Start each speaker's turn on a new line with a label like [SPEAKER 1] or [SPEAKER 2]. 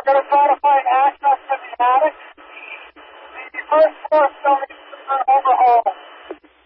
[SPEAKER 1] We're going to try to find access to the attic. The first floor still needs to be overhauled.